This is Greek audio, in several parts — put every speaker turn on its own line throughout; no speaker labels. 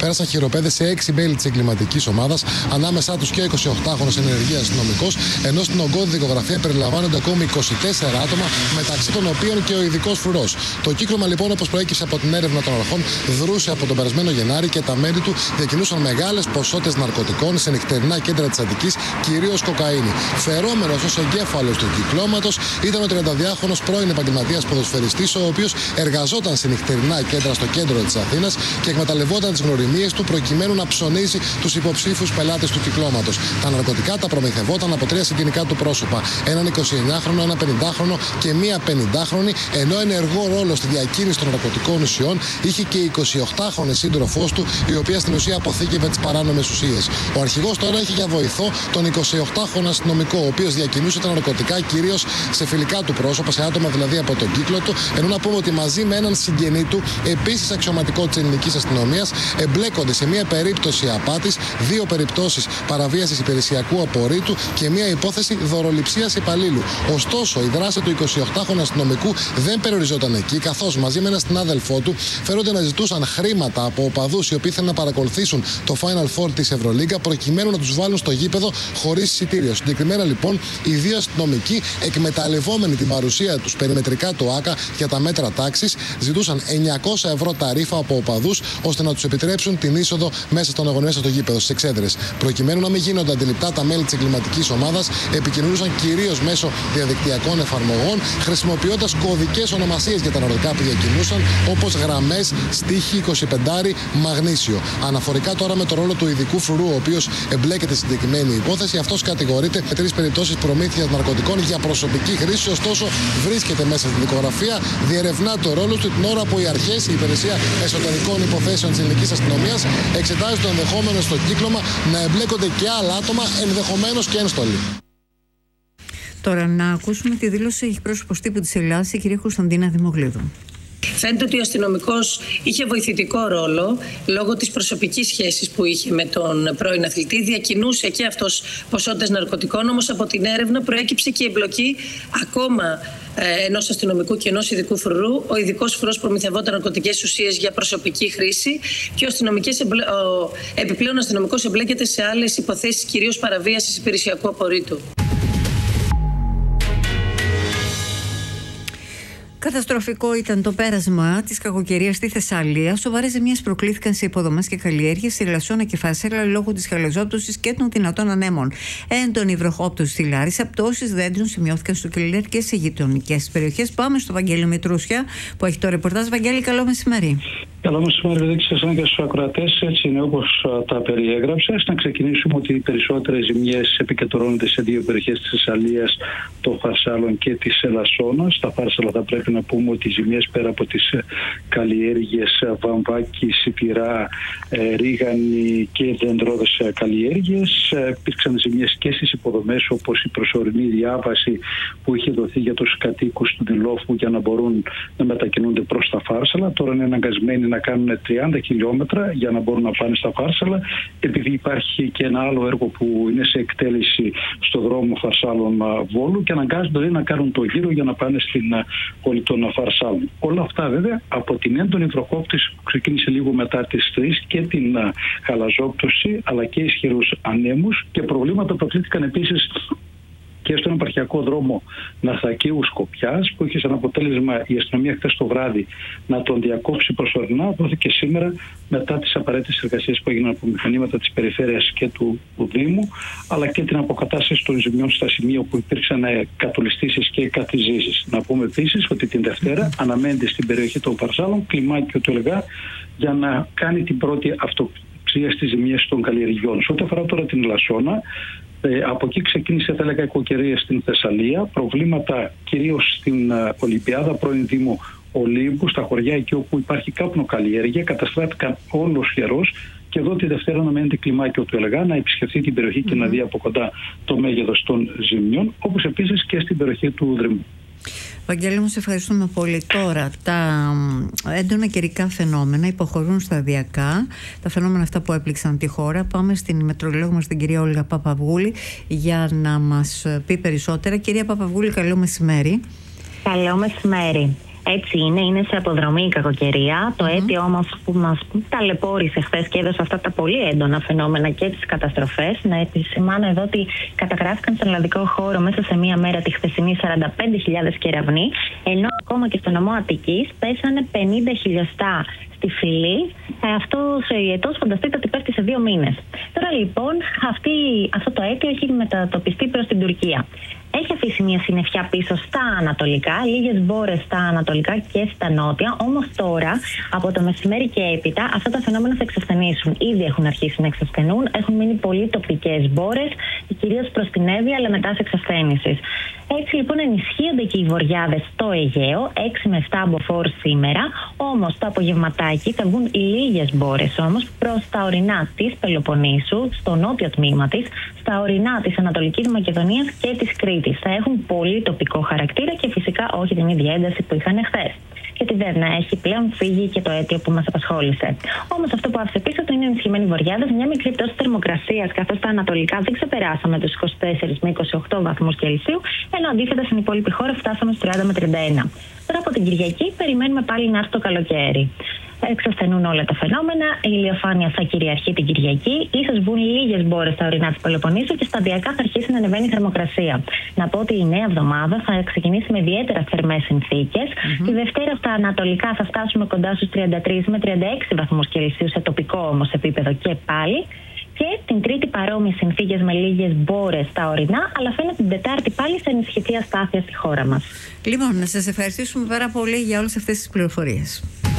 πέρασαν χειροπέδες σε 6 μέλη της εγκληματικής ομάδας, ανάμεσά τους και ο 28χρονος ενεργείας αστυνομικός, ενώ στην ογκώδη δικογραφία περιλαμβάνονται ακόμη 24 άτομα, μεταξύ των οποίων και ο ειδικός φρουρός. Το κύκλωμα λοιπόν, όπως προέκυψε από την έρευνα των αρχών, δρούσε από τον περασμένο Γενάρη και τα μέλη του διακινούσαν μεγάλες ποσότητες ναρκωτικών σε νυχτερινά κέντρα της Αττικής, κυρίως κοκαίνη. Φερόμενος ως εγκέφαλος του κυκλώματος ήταν ο 32χρονος πρώην επαγγελματίας ποδοσφαιριστής, ο οποίος εργαζόταν σε νυχτερινά κέντρα στο κέντρο της Αθήνας και εκμεταλλευόταν τις γνωριμίες του προκειμένου να ψωνίζει τους υποψήφιους πελάτες του κυκλώματος. Τα ναρκωτικά τα προμηθευόταν από 3 συγγενικά του πρόσωπα, έναν 29χρονο, έναν 50χρονο και μία 50χρονη, ενώ ενεργό ρόλο στη διακίνηση των ναρκωτικών ουσιών είχε και η 28χρονη σύντροφός του, η οποία στην ουσία αποθήκευε τις παράνομες ουσίες. Ο αρχηγός τώρα έχει για βοηθό τον 28χρονο αστυνομικό, ο οποίος διακινούσε τα ναρκωτικά κυρίως σε φιλικά του πρόσωπα, σε άτομα δηλαδή από τον κύκλο του, ενώ να πούμε ότι μαζί με έναν συγγενή του, επίσης αξιωματικό της ελληνικής αστυνομίας, εμπλέκονται σε μία περίπτωση απάτης, 2 περιπτώσεις παραβίασης υπηρεσιακού απορρίτου και μία υπόθεση δωροληψίας υπαλλήλου. Ωστόσο, η δράση του 28χρονου αστυνομικού δεν περιοριζόταν εκεί, καθώς μαζί με έναν συνάδελφό του φέρονται να ζητούσαν χρήματα από οπαδούς οι οποίοι ήθελαν να παρακολουθήσουν το Final Four της Ευρωλίγκα προκειμένου να τους βάλουν στο γήπεδο χωρίς εισιτήριο. Συγκεκριμένα λοιπόν, οι 2 αστυνομικοί, εκμεταλλευόμενοι την παρουσία τους περιμετρικά του ΆΚΑ για τα μέτρα τάξης, ζητούσαν 900 ευρώ ταρίφα από οπαδούς ώστε να τους επιτρέψουν την είσοδο μέσα στον αγωνία, στο γήπεδο, στις εξέδρες. Προκειμένου να μην γίνονται αντιληπτά, τα μέλη της εγκληματικής ομάδας επικοινωνούσαν κυρίως μέσω διαδικτυακών εφαρμογών, χρησιμοποιώντας κωδικές ονομασίες για τα ναρκωτικά που διακινούσαν, όπως γραμμές, στίχη, 25, μαγνήσιο. Αναφορικά τώρα με το ρόλο του ειδικού φρουρού, ο οποίος εμπλέκεται στη συγκεκριμένη υπόθεση, αυτός κατηγορείται με 3 περιπτώσεις προμήθειας ναρκωτικών για προσωπική χρήση. Ωστόσο, βρίσκεται μέσα στη δικογραφία, διερευνά το ρόλο του την ώρα που οι αρχές, η Υπηρεσία Εσωτερικών Υποθέσεων της ελληνικής αστυνομίας, εξετάζει το ενδεχόμενο στο κύκλωμα να εμπλέκονται και άλλα άτομα, ενδεχομένως και ένστολοι.
Τώρα να ακούσουμε τη δήλωση εκπρόσωπος τύπου της Ελλάδας, η κυρία Κωνσταντίνα Δημογλίδου.
Φαίνεται ότι ο αστυνομικός είχε βοηθητικό ρόλο λόγω της προσωπικής σχέσης που είχε με τον πρώην αθλητή. Διακινούσε και αυτός ποσότητες ναρκωτικών, όμως από την έρευνα προέκυψε και η εμπλοκή ακόμα ενός αστυνομικού και ενός ειδικού φρουρού. Ο ειδικός φρουρός προμηθευόταν ναρκωτικές ουσίες για προσωπική χρήση και ο επιπλέον αστυνομικός εμπλέκεται σε άλλες υποθέσεις, κυρίως παραβίασης υπηρεσιακού απορρίτου.
Καταστροφικό ήταν το πέρασμα της κακοκαιρίας στη Θεσσαλία. Σοβαρές ζημιές προκλήθηκαν σε υποδομές και καλλιέργειες στη Λασσόνα και Φάσελα λόγω της χαλαζόπτωσης και των δυνατών ανέμων. Έντονη βροχόπτωση στη Λάρισα, πτώσεις δέντρων σημειώθηκαν στο Κιλιέρ και σε γειτονικές περιοχές. Πάμε στο Βαγγέλη Μητρούσια που έχει το ρεπορτάζ. Βαγγέλη, καλό μεσημέρι.
Καλό μεσημέρι, δεν ξέρω και στους ακροατές, έτσι είναι όπως τα περιέγραψες. Να ξεκινήσουμε ότι οι περισσότερες ζημιές επικεντρώνονται σε 2 περιοχές της Θεσσαλίας, το Φαρσάλων και της Λασσόνας. Στα Φάρσαλα θα πρέπει να πούμε ότι οι ζημιές πέρα από τις καλλιέργειες Βαμβάκη, Σιτηρά, Ρίγανη και δεντρόδες καλλιέργειες, υπήρξαν ζημιές και στις υποδομές, όπως η προσωρινή διάβαση που είχε δοθεί για τους κατοίκους του Δηλόφου για να μπορούν να μετακινούνται προς τα Φάρσαλα. Τώρα είναι αναγκασμένοι να κάνουν 30 χιλιόμετρα για να μπορούν να πάνε στα Φάρσαλα, επειδή υπάρχει και ένα άλλο έργο που είναι σε εκτέλεση στο δρόμο Φαρσάλων Βόλου και αναγκάζονται να κάνουν το γύρο για να πάνε στην πόλη των Φαρσάλων. Όλα αυτά βέβαια από την έντονη βροχόπτωση που ξεκίνησε λίγο μετά τις 3 και την χαλαζόπτωση, αλλά και ισχυρούς ανέμους και προβλήματα που προκλήθηκαν επίσης και στον επαρχιακό δρόμο Ναθακίου Σκοπιάς, που είχε σαν αποτέλεσμα η αστυνομία χθες το βράδυ να τον διακόψει προσωρινά. Δόθηκε σήμερα μετά τις απαραίτητες εργασίες που έγιναν από μηχανήματα της περιφέρειας και του Δήμου, αλλά και την αποκατάσταση των ζημιών στα σημεία όπου υπήρξαν κατολιστήσεις και κατηζήσεις. Να πούμε επίσης ότι την Δευτέρα αναμένεται στην περιοχή των Φαρσάλων κλιμάκιο του ΕΛΓΑ για να κάνει την πρώτη αυτοψία στις ζημιές των καλλιεργειών. Σε ό,τι αφορά τώρα την Λασσόνα, από εκεί ξεκίνησε, θα έλεγα, κακοκαιρία στην Θεσσαλία. Προβλήματα κυρίως στην Ολυμπιάδα, πρώην Δήμο Ολύμπου, στα χωριά εκεί όπου υπάρχει καπνοκαλλιέργεια. Καταστράφηκαν όλος καιρός. Και εδώ τη Δευτέρα αναμένεται κλιμάκιο του ΕΛΓΑ να επισκεφθεί την περιοχή και να δει από κοντά το μέγεθος των ζημιών, όπως επίσης και στην περιοχή του Δρυμού.
Βαγγέλη μου, σε ευχαριστούμε πολύ. Τώρα, τα έντονα καιρικά φαινόμενα υποχωρούν σταδιακά. Τα φαινόμενα αυτά που έπληξαν τη χώρα. Πάμε στην μετρολόγο μας, την κυρία Όλγα Παπαβούλη, για να μας πει περισσότερα. Κυρία Παπαβούλη, καλό μεσημέρι.
Καλό μεσημέρι. Έτσι είναι σε αποδρομή η κακοκαιρία. Το αίτιο όμως που μας ταλαιπώρησε χθες και έδωσε αυτά τα πολύ έντονα φαινόμενα και τις καταστροφές, να επισημάνω εδώ ότι καταγράφηκαν στον ελλαδικό χώρο μέσα σε μία μέρα τη χθεσινή 45.000 κεραυνοί, ενώ ακόμα και στο νομό Αττικής πέσανε 50 χιλιοστά στη φυλή. Αυτό σε ιετός φανταστείτε ότι πέφτει σε 2 μήνες. Τώρα λοιπόν αυτό το αίτιο έχει μετατοπιστεί προς την Τουρκία. Έχει αφήσει μια συννεφιά πίσω στα ανατολικά, λίγες μπόρες στα ανατολικά και στα νότια. Όμως τώρα, από το μεσημέρι και έπειτα, αυτά τα φαινόμενα θα εξασθενήσουν. Ήδη έχουν αρχίσει να εξασθενούν, έχουν μείνει πολύ τοπικές μπόρες, κυρίως προς την Εύβοια, αλλά μετά σε εξασθένησης. Έτσι λοιπόν ενισχύονται και οι βοριάδες στο Αιγαίο, 6 με 7 μποφόρ σήμερα. Όμως το απογευματάκι θα βγουν λίγες μπόρες όμως προς τα ορεινά της Πελοποννήσου, στο νότιο τμήμα της, στα ορεινά της Ανατολικής Μακεδονίας και της Κρήτης. Θα έχουν πολύ τοπικό χαρακτήρα και φυσικά όχι την ίδια ένταση που είχαν χθες. Και τη Δεύνα έχει πλέον φύγει και το αίτιο που μας απασχόλησε. Όμως αυτό που άφησε πίσω του είναι ενισχυμένοι βοριάδες, μια μικρή πτώση θερμοκρασίας, καθώς τα ανατολικά δεν ξεπεράσαμε τους 24 με 28 βαθμούς Κελσίου, ενώ αντίθετα στην υπόλοιπη χώρα φτάσαμε στους 30 με 31. Τώρα από την Κυριακή περιμένουμε πάλι να έρθει το καλοκαίρι. Εξασθενούν όλα τα φαινόμενα, η ηλιοφάνεια θα κυριαρχεί την Κυριακή, ίσως βγουν λίγες μπόρες στα ορεινά της Πελοποννήσου και σταδιακά θα αρχίσει να ανεβαίνει η θερμοκρασία. Να πω ότι η νέα εβδομάδα θα ξεκινήσει με ιδιαίτερα θερμές συνθήκες. Τη Δευτέρα στα ανατολικά θα φτάσουμε κοντά στους 33 με 36 βαθμούς Κελσίου σε τοπικό όμως επίπεδο και πάλι. Και την Τρίτη παρόμοιες συνθήκες με λίγες μπόρες στα ορεινά, αλλά φαίνεται την Τετάρτη πάλι σε ενισχυτή αστάθεια στη χώρα μας.
Λοιπόν, να σας ευχαριστήσουμε πάρα πολύ για όλες αυτές τις πληροφορίες.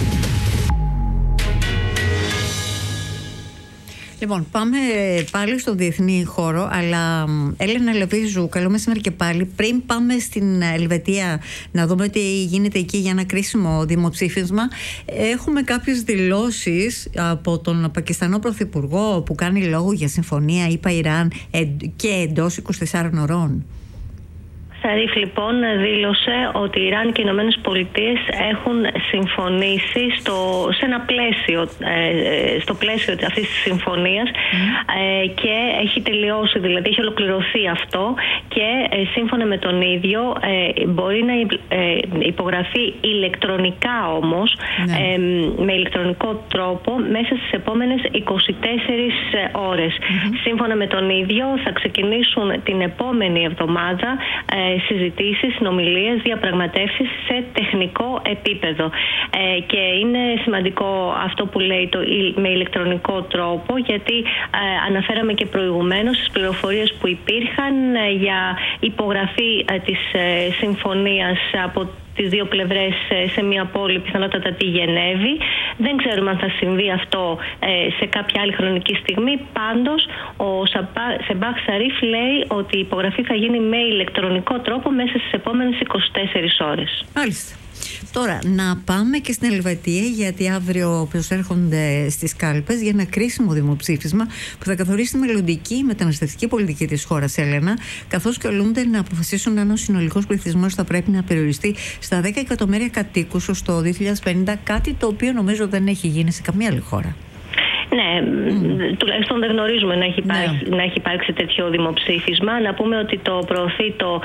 Λοιπόν, πάμε πάλι στον διεθνή χώρο, αλλά Έλενα Λεβίζου, καλό μεσημέρι και πάλι. Πριν πάμε στην Ελβετία να δούμε τι γίνεται εκεί για ένα κρίσιμο δημοψήφισμα, έχουμε κάποιες δηλώσεις από τον Πακιστανό Πρωθυπουργό που κάνει λόγο για συμφωνία ΙΠΑ-Ιράν και εντός 24 ωρών.
Σαρίφ λοιπόν δήλωσε ότι η Ιράν και οι Ηνωμένες Πολιτείες έχουν συμφωνήσει σε ένα πλαίσιο, στο πλαίσιο αυτής της συμφωνίας και έχει τελειώσει, δηλαδή έχει ολοκληρωθεί αυτό και σύμφωνα με τον ίδιο μπορεί να υπογραφεί ηλεκτρονικά όμως, με ηλεκτρονικό τρόπο μέσα στις επόμενες 24 ώρες. Σύμφωνα με τον ίδιο θα ξεκινήσουν την επόμενη εβδομάδα συζητήσεις, συνομιλίες, διαπραγματεύσεις σε τεχνικό επίπεδο. Και είναι σημαντικό αυτό που λέει με ηλεκτρονικό τρόπο, γιατί αναφέραμε και προηγουμένως τις πληροφορίες που υπήρχαν για υπογραφή της συμφωνίας από τις δύο πλευρές σε μια πόλη, πιθανότατα τη Γενέβη. Δεν ξέρουμε αν θα συμβεί αυτό σε κάποια άλλη χρονική στιγμή. Πάντως, ο Σεμπάχ Σαρίφ λέει ότι η υπογραφή θα γίνει με ηλεκτρονικό τρόπο μέσα στις επόμενες 24 ώρες.
Μάλιστα. Τώρα, να πάμε και στην Ελβετία, γιατί αύριο προσέρχονται στις κάλπες για ένα κρίσιμο δημοψήφισμα που θα καθορίσει τη μελλοντική μεταναστευτική πολιτική της χώρας, Έλενα, καθώς καλούνται να αποφασίσουν αν ο συνολικός πληθυσμός θα πρέπει να περιοριστεί στα 10 εκατομμύρια κατοίκους ως το 2050, κάτι το οποίο νομίζω δεν έχει γίνει σε καμία άλλη χώρα.
Ναι, τουλάχιστον δεν γνωρίζουμε να έχει υπάρξει τέτοιο δημοψήφισμα. Να πούμε ότι το προωθεί το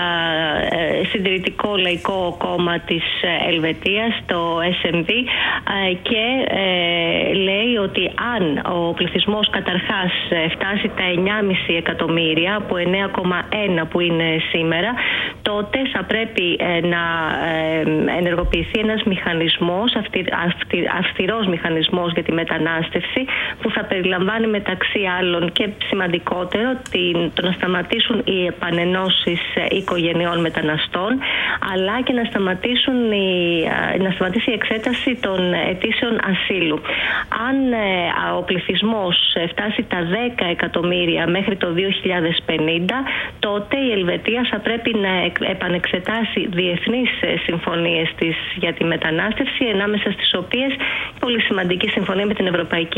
Συντηρητικό Λαϊκό Κόμμα της Ελβετίας, το SNV, και λέει ότι αν ο πληθυσμός καταρχάς φτάσει τα 9,5 εκατομμύρια από 9,1 που είναι σήμερα, τότε θα πρέπει να ενεργοποιηθεί ένας μηχανισμός, αυστηρός μηχανισμός για τη μετανάστευση, που θα περιλαμβάνει μεταξύ άλλων και σημαντικότερο το να σταματήσουν οι επανενώσεις οικογενειών μεταναστών, αλλά και να σταματήσει η εξέταση των αιτήσεων ασύλου. Αν ο πληθυσμός φτάσει τα 10 εκατομμύρια μέχρι το 2050, τότε η Ελβετία θα πρέπει να επανεξετάσει διεθνείς συμφωνίες της για τη μετανάστευση, ανάμεσα στις οποίες πολύ σημαντική συμφωνία με την Ευρωπαϊκή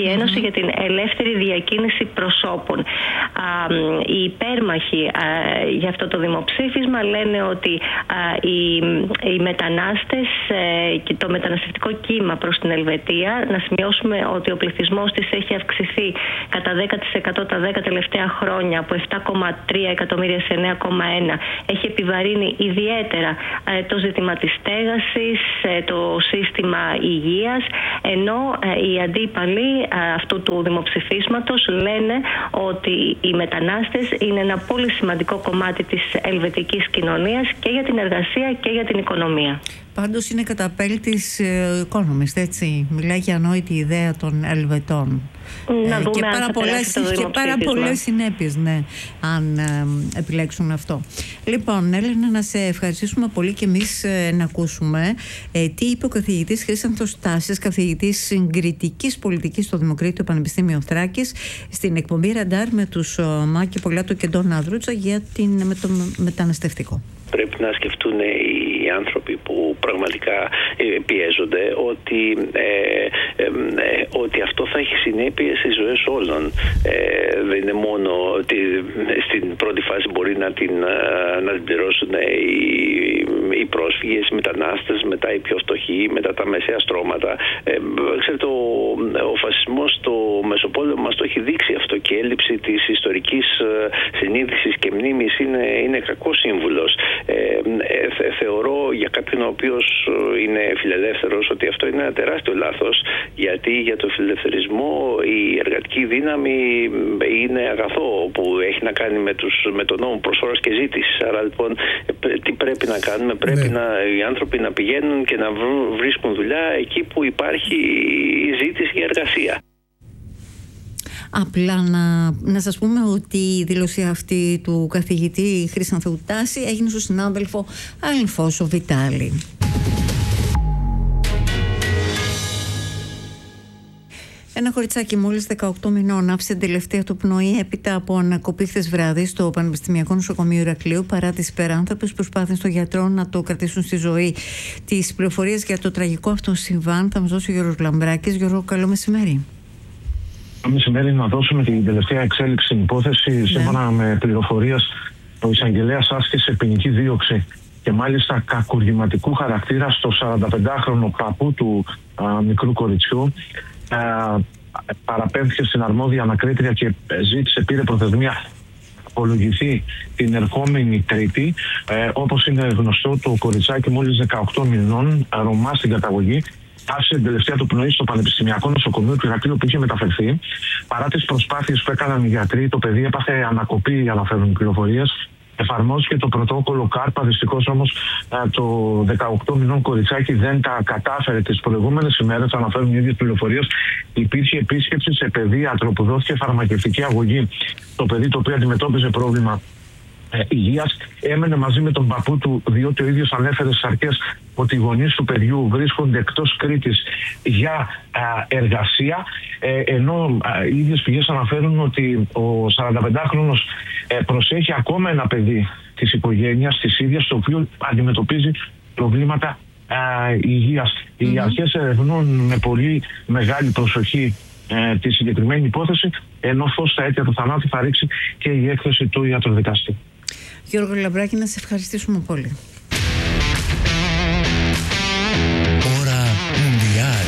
Ευρωπαϊκή Ένωση για την ελεύθερη διακίνηση προσώπων. Οι υπέρμαχοι για αυτό το δημοψήφισμα λένε ότι οι μετανάστες και το μεταναστευτικό κύμα προς την Ελβετία, να σημειώσουμε ότι ο πληθυσμός της έχει αυξηθεί κατά 10% τα 10 τελευταία χρόνια, από 7,3 εκατομμύρια σε 9,1. Έχει επιβαρύνει ιδιαίτερα το ζήτημα της στέγασης, το σύστημα υγείας, ενώ οι αντίπαλοι αυτού του δημοψηφίσματος λένε ότι οι μετανάστες είναι ένα πολύ σημαντικό κομμάτι της ελβετικής κοινωνίας και για την εργασία και για την οικονομία.
Πάντως είναι καταπέλ της Economist, έτσι. Μιλάει για ανόητη ιδέα των Ελβετών. Και πάρα πολλές συνέπειες, ναι, αν επιλέξουν αυτό. Λοιπόν, Έλενα, να σε ευχαριστήσουμε πολύ και εμείς να ακούσουμε τι είπε ο καθηγητής Χρήσανθος Τάσης, καθηγητής συγκριτικής πολιτικής στο Δημοκρίτιο Πανεπιστήμιο Θράκης, στην εκπομπή Ραντάρ με τους Μάκη Πολιάτο και Ντόνα Δρούτσα με το μεταναστευτικό.
Πρέπει να σκεφτούν οι άνθρωποι που πραγματικά πιέζονται ότι αυτό θα έχει συνέπειες στις ζωές όλων. Δεν είναι μόνο ότι στην πρώτη φάση μπορεί να την πληρώσουν οι πρόσφυγες, οι μετανάστες, μετά οι πιο φτωχοί, μετά τα μεσαία στρώματα. Ξέρετε, ο φασισμός στο Μεσοπόλεμο μας το έχει δείξει αυτό, και η έλλειψη της ιστορικής συνείδησης και μνήμης είναι κακός σύμβουλος. Θεωρώ για κάποιον ο οποίος είναι φιλελεύθερος ότι αυτό είναι ένα τεράστιο λάθος, γιατί για το φιλελευθερισμό η εργατική δύναμη είναι αγαθό που έχει να κάνει με τον νόμο προσφοράς και ζήτησης. Άρα λοιπόν τι πρέπει να κάνουμε? Πρέπει οι άνθρωποι να πηγαίνουν και να βρίσκουν δουλειά εκεί που υπάρχει ζήτηση για εργασία.
Απλά να σας πούμε ότι η δήλωση αυτή του καθηγητή Χρήσανθου Τάση έγινε στον συνάδελφο Αλφόσο Βιτάλη. Ένα κοριτσάκι μόλις 18 μηνών άφησε την τελευταία του πνοή έπειτα από ανακοπή χθες βράδυ στο Πανεπιστημιακό Νοσοκομείο Ηρακλείου, παρά τις υπεράνθρωπες προσπάθειες των γιατρών να το κρατήσουν στη ζωή. Τις πληροφορίες για το τραγικό αυτό συμβάν θα μας δώσει ο Γιώργος Λαμπράκης. Γιώργο, καλό μεσημέρι.
Καλό μεσημέρι. Να δώσουμε την τελευταία εξέλιξη στην υπόθεση. Σύμφωνα με πληροφορίες, ο εισαγγελέας άσκησε ποινική δίωξη και μάλιστα κακουργηματικού χαρακτήρα στο 45χρονο παππού του μικρού κοριτσιού. Παραπέμφθηκε στην αρμόδια ανακρίτρια και πήρε προθεσμία απολογηθεί την ερχόμενη Τρίτη. Όπως είναι γνωστό, το κοριτσάκι μόλις 18 μηνών, Ρωμά στην καταγωγή, άφησε την τελευταία του πνοή στο Πανεπιστημιακό Νοσοκομείο του Ηρακλείου που είχε μεταφερθεί. Παρά τις προσπάθειες που έκαναν οι γιατροί, το παιδί έπαθε ανακοπή, αναφέρουν οι πληροφορίες. Εφαρμόστηκε το πρωτόκολλο ΚΑΡΠΑ. Δυστυχώς όμως το 18 μηνών κοριτσάκι δεν τα κατάφερε. Τις προηγούμενες ημέρες, αναφέρουν οι ίδιες πληροφορίες, υπήρχε επίσκεψη σε παιδίατρο που δόθηκε φαρμακευτική αγωγή. Το παιδί, το οποίο αντιμετώπιζε πρόβλημα υγείας, έμενε μαζί με τον παππού του, διότι ο ίδιος ανέφερε στις αρχές ότι οι γονείς του παιδιού βρίσκονται εκτός Κρήτης για εργασία, ενώ οι ίδιες πηγές αναφέρουν ότι ο 45χρονος προσέχει ακόμα ένα παιδί της οικογένειας της ίδιας, το οποίο αντιμετωπίζει προβλήματα υγείας. Οι αρχές ερευνούν με πολύ μεγάλη προσοχή τη συγκεκριμένη υπόθεση, ενώ φως στα αίτια του θανάτου θα ρίξει και η έκθεση του ιατροδικαστή.
Γιώργο Λαμπράκη, να σε ευχαριστήσουμε πολύ.
Ώρα Μουντιάλ.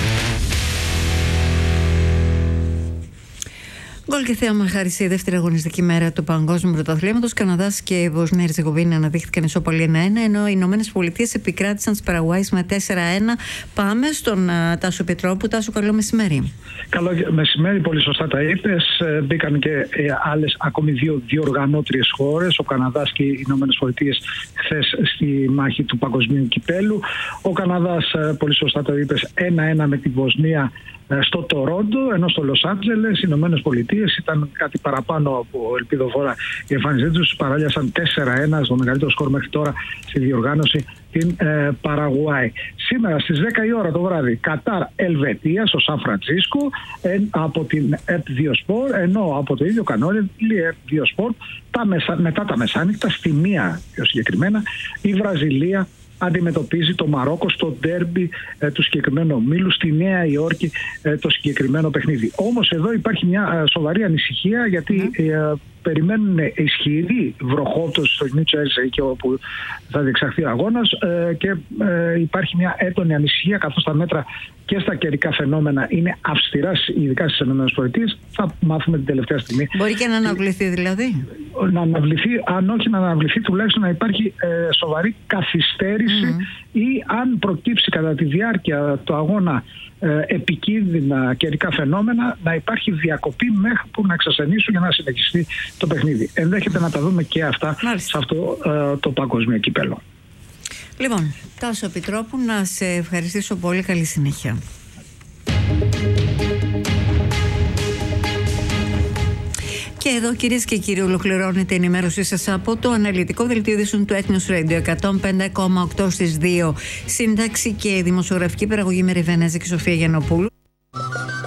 Γκολ και θέαμα χάρη στη δεύτερη αγωνιστική μέρα του Παγκόσμιου Πρωταθλήματος. Καναδάς και Βοσνία Ερζεγοβίνη αναδείχθηκαν ισόπαλοι 1-1, ενώ οι Ηνωμένες Πολιτείες επικράτησαν τις Παραγουάης με 4-1. Πάμε στον Τάσο Πετρόπου. Τάσο, καλό μεσημέρι.
Καλό μεσημέρι, πολύ σωστά τα είπες. Μπήκαν και άλλες ακόμη δύο διοργανώτριες χώρες, ο Καναδάς και οι Ηνωμένες Πολιτείες, χθες στη μάχη του Παγκοσμίου Κυπέλου. Ο Καναδάς, πολύ σωστά το είπες, 1-1 με τη Βοσνία στο Τορόντο, ενώ στο Λος Άντζελες οι Ηνωμένες Πολιτείες ήταν κάτι παραπάνω από ελπιδοφόρα η εμφάνισή τους. Παράλιασαν 4-1 στο μεγαλύτερο σκορ μέχρι τώρα στη διοργάνωση, την Παραγουάη. Σήμερα στις 10 η ώρα το βράδυ, Κατάρ Ελβετία στο Σαν Φρανσίσκο από την ΕΠ2 Sport, ενώ από το ίδιο κανάλι η ΕΠ2 Sport μετά τα μεσάνυχτα, στη 1 πιο συγκεκριμένα, η Βραζιλία αντιμετωπίζει το Μαρόκο στο ντέρμπι του συγκεκριμένου ομίλου στη Νέα Υόρκη το συγκεκριμένο παιχνίδι. Όμως εδώ υπάρχει μια σοβαρή ανησυχία, γιατί περιμένουν ισχυρή βροχόπτωση στο New Jersey, εκεί όπου θα διεξαχθεί ο αγώνας, και υπάρχει μια έντονη ανησυχία, καθώς τα μέτρα και στα καιρικά φαινόμενα είναι αυστηρά, ειδικά στις ΗΠΑ. Θα μάθουμε την τελευταία στιγμή.
Μπορεί και να αναβληθεί δηλαδή.
Να αναβληθεί, αν όχι να αναβληθεί, τουλάχιστον να υπάρχει σοβαρή καθυστέρηση, ή αν προκύψει κατά τη διάρκεια του αγώνα επικίνδυνα καιρικά φαινόμενα, να υπάρχει διακοπή μέχρι που να εξασθενήσουν για να συνεχιστεί το παιχνίδι. Ενδέχεται να τα δούμε και αυτά σε αυτό το παγκόσμιο κύπελλο.
Λοιπόν, Τάσο Επιτρόπου, να σε ευχαριστήσω πολύ. Καλή συνέχεια. Και εδώ, κυρίες και κύριοι, ολοκληρώνεται η ενημέρωσή σας από το αναλυτικό δελτίο ειδήσεων του Ethnos Radio 105,8 στις 2. Σύνταξη και δημοσιογραφική παραγωγή Μεριβενέζη και Σοφία Γιαννοπούλου.